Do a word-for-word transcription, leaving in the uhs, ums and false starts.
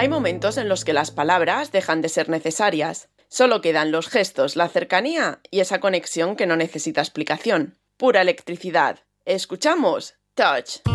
Hay momentos en los que las palabras dejan de ser necesarias. Solo quedan los gestos, la cercanía y esa conexión que no necesita explicación. Pura electricidad. ¿Escuchamos? Touch.